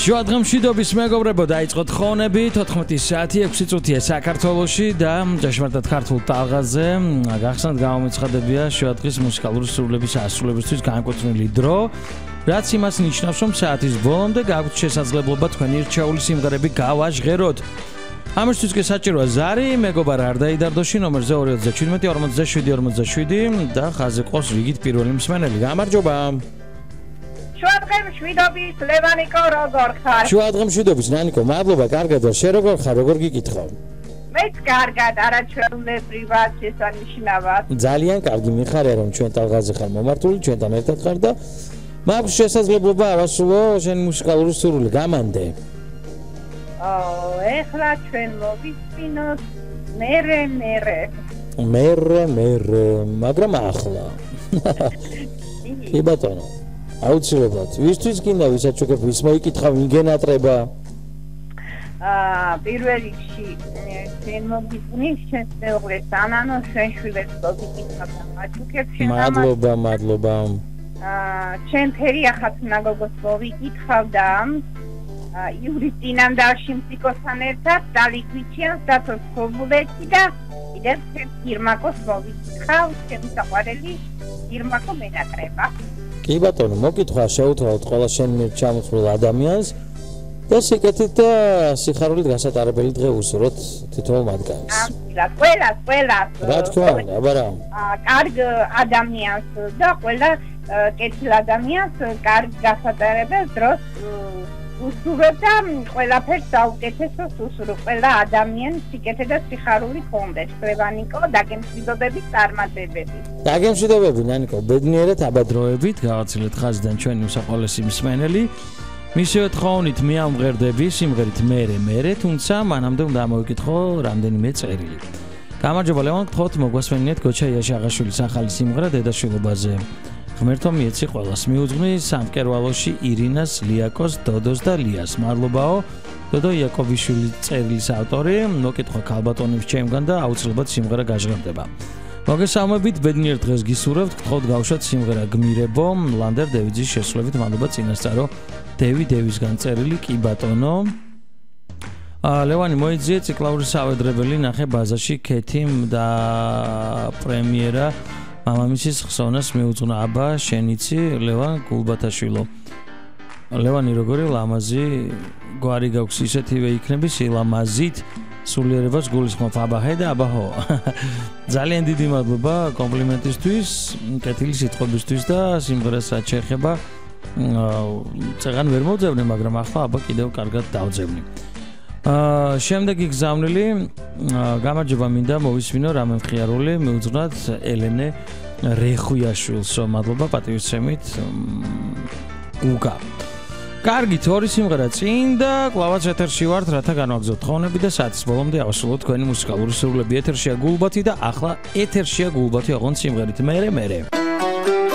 შუა დღემშვიდობის მეგობრებო, დაიწყო თხოვნები 14 საათი 6 წუთია საქართველოში და ჭეშმარიტად ქართულ ტალღაზე. გახსნათ გამომეცხადებია შუა დღის მუსიკალური სრულების ასრულებისთვის განკუთვნილი დრო, რაც იმას ნიშნავს, რომ საათის ბოლომდე გაგვთ შესაძლებლობა თქვენი რჩეული სიმღერები გავაჟღეროთ. ამისთვის კი საჭიროა ზარი, მეგობარ არ დაიდარდოში ნომერზე 207-47-47 და ხაზზე ყავს რიგით პირველი მსმენელი. გამარჯობა. შუა დღემშვიდობის ლევანიკო როგორ ხარ? შუა დღემშვიდობის ნანიკო, მადლობა, კარგად ვარ. შენ როგორ ხარ? როგორ გიკითხავ? მეც კარგად, არაჩვეულებრივად, შესანიშნავად. ძალიან კარგი, მიხარია რომ ჩვენ ტალღაზე ხარ მომართული, ჩვენთან ერთად ხარ და მაქვს შესაძლებლობა ავასრულო შენი მუსიკალური სურვილი. გამანდე. ეხლა ჩვენ მოვისმინოთ მერე, მაგრამ ახლა. კი ბატონო. აუცილებლად. ვისთვის გინდა ვისაჩუქებ, ვის მოიკითხავ, ვინ ატრება? პირველ რიგში ჩვენ მოგიწვნის შენ მეუღლეს ანანო, შენ შვილებს მოგიკითხავ და მაჩუქებ შენ. მადლობა. ჩვენ ფერიახაც ნაგოგოს მოვიკითხავ და იური წინანდალში მუსიკოსთან ერთად დალიგვიჩიანს დათოს ქობულეთი და კიდევ ჩვენ ირმაკოს მოვიკითხავ, ჩემი საყვარელი ირმაკო მენატრება. კი ბატონო, მოკითხვა შეუთვალოთ ყველა შენ მიერ ჩამოთვლილ ადამიანს და სიკეთით და სიხარულით გასატარებელი დღე უსურვოთ თითოეულ მათგანს. ყველა. რა თქმა უნდა, აბარა. კარგ ადამიანს და ყველა კეთილ ადამიანს კარგ გასატარებელ დროს უსურვებ და ყველაფერს საუკეთესოს უსურვებ. ყველა ადამიანს სიკეთე და სიხარული ჰქონდეს. ლევანიკო, დაგემშვიდობებით წარმატებებით. დაგემშვიდობები ნანიკო, ბედნიერად აბადროებით, გავაცილეთ ხაზიდან ჩვენი უსაყვალესი მსმენელი. მისივე თხოვნით მე ამღერდები სიმღერით მერე, თუმცა მანამდე უნდა მოვიკითხო რამდენიმე წერილი. გამარჯობა ლევან, გთხოვთ მოგვასმენიეთ გოჩა იაშაღაშვილის ახალი სიმღერა დედაშვილობაზე. ღმერთო მიეცი ყველას. მიუძღვნი სამკერვალოში ირინას, ლიაკოს, დოდოს და ლიას. მადლობაო. დოდო იაკობიშვილი წერილის ავტორი. მოკითხვა ქალბატონებს ჩემგან და აუცილებლად სიმღერა გაჟღერდება. მოგესალმებით, ბედნიერ დღეს გისურვებთ. გთხოვთ გავუშვათ სიმღერა გმირებო, ლანდერ დევიძის შესრულებით. მადლობა წინასწარო დევისგან წერილი. კი ბატონო. ლევანი მოიძიე ციკლაური სავედრებელი ნახე ბაზაში ქეთიმ და პრემიერა მამამისის ხსოვნას მიუძღვნა აბა შენიცი ლევან გულბათაშვილო. ლევანი როგორი ლამაზი გვარი გაქვს, ისეთივე იქნები სილამაზით სულიერებას გულისხმობ აბაჰე და აბაჰო. ძალიან დიდი მადლობა კომპლიმენტისთვის, კეთილი სიტყვებისთვის და სიმღერასაც შეეხება წეღან ვერ მოვძებნე, მაგრამ ახლა აბა კიდევ კარგად დავძებნი. შემდეგი გზავნილი გამარჯობა მინდა მოვისმინო რამე მხიარული მიუძღვნათ ელენე რეხუიაშვილსო. მადლობა პატივისცემით გუგა. კარგით, ორი სიმღერა წინ და კლავაც ეთერში ვართ, რათა განვაგრძოთ თხოვნები და საათის ბოლომდე ავსრულოთ თქვენი მუსიკალური სურვილები. ეთერშია გულბათი და ახლა ეთერშია გულბათი, ოღონდ სიმღერით მერე.